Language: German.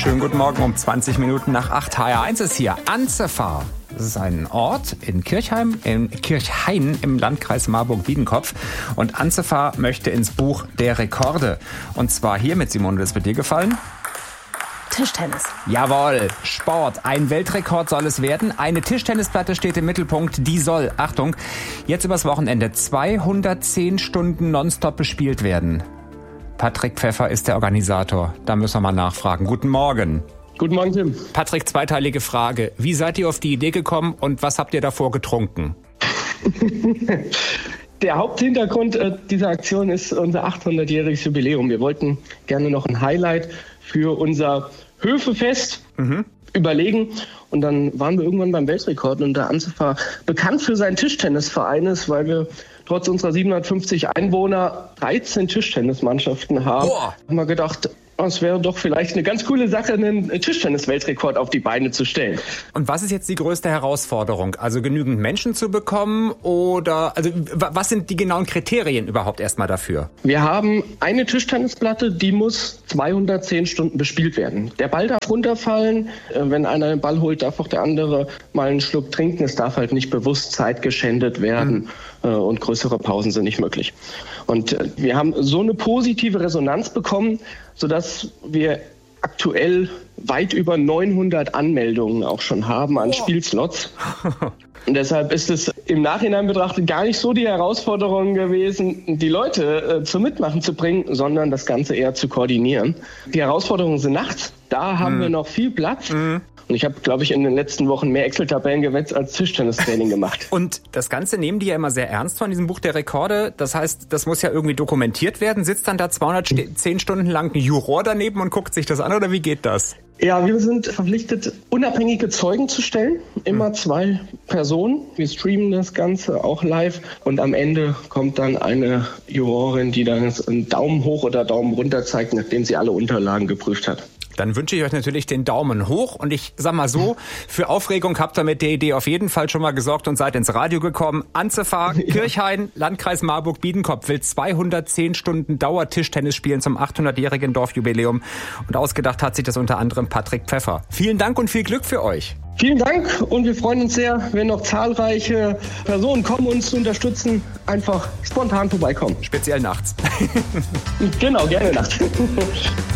Schönen guten Morgen um 20 Minuten nach 8. HR1 ist hier. Anzefahr. Das ist ein Ort in Kirchhain im Landkreis Marburg-Biedenkopf. Und Anzefahr möchte ins Buch der Rekorde. Und zwar hiermit, Simone, das wird dir gefallen? Tischtennis. Jawohl, Sport. Ein Weltrekord soll es werden. Eine Tischtennisplatte steht im Mittelpunkt. Die soll, Achtung, jetzt übers Wochenende 210 Stunden nonstop bespielt werden. Patrick Pfeffer ist der Organisator. Da müssen wir mal nachfragen. Guten Morgen. Guten Morgen, Tim. Patrick, zweiteilige Frage. Wie seid ihr auf die Idee gekommen und was habt ihr davor getrunken? Der Haupthintergrund dieser Aktion ist unser 800-jähriges Jubiläum. Wir wollten gerne noch ein Highlight für unser Höfefest überlegen. Und dann waren wir irgendwann beim Weltrekord. Und der Anzefahr, bekannt für seinen Tischtennisverein ist, weil wir trotz unserer 750 Einwohner 13 Tischtennismannschaften haben, haben wir gedacht, es wäre doch vielleicht eine ganz coole Sache, einen Tischtennis-Weltrekord auf die Beine zu stellen. Und was ist jetzt die größte Herausforderung? Also genügend Menschen zu bekommen oder also was sind die genauen Kriterien überhaupt erstmal dafür? Wir haben eine Tischtennisplatte, die muss 210 Stunden bespielt werden. Der Ball darf runterfallen. Wenn einer den Ball holt, darf auch der andere mal einen Schluck trinken. Es darf halt nicht bewusst Zeit geschändet werden und größere Pausen sind nicht möglich. Und wir haben so eine positive Resonanz bekommen, sodass wir aktuell weit über 900 Anmeldungen auch schon haben an Spielslots. Und deshalb ist es im Nachhinein betrachtet gar nicht so die Herausforderung gewesen, die Leute zum Mitmachen zu bringen, sondern das Ganze eher zu koordinieren. Die Herausforderungen sind nachts. Da haben wir noch viel Platz. Und ich habe, glaube ich, in den letzten Wochen mehr Excel-Tabellen gewetzt als Tischtennistraining gemacht. Und das Ganze nehmen die ja immer sehr ernst von diesem Buch der Rekorde. Das heißt, das muss ja irgendwie dokumentiert werden. Sitzt dann da 210 Stunden lang ein Juror daneben und guckt sich das an oder wie geht das? Ja, wir sind verpflichtet, unabhängige Zeugen zu stellen. Immer 2 Personen. Wir streamen das Ganze auch live. Und am Ende kommt dann eine Jurorin, die dann einen Daumen hoch oder Daumen runter zeigt, nachdem sie alle Unterlagen geprüft hat. Dann wünsche ich euch natürlich den Daumen hoch und ich sag mal so, für Aufregung habt ihr mit der Idee auf jeden Fall schon mal gesorgt und seid ins Radio gekommen. Anzefahr, Kirchhain, Landkreis Marburg-Biedenkopf will 210 Stunden Dauertischtennis spielen zum 800-jährigen Dorfjubiläum und ausgedacht hat sich das unter anderem Patrick Pfeffer. Vielen Dank und viel Glück für euch. Vielen Dank und wir freuen uns sehr, wenn noch zahlreiche Personen kommen, uns zu unterstützen. Einfach spontan vorbeikommen. Speziell nachts. Genau, gerne nachts.